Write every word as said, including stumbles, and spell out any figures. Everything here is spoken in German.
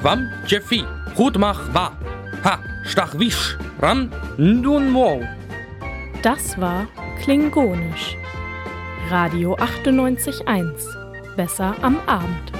Wam Jeffi, gut mach wa. Ha, stach wisch, ran, nun mo. Das war Klingonisch. Radio achtundneunzig Komma eins. Besser am Abend.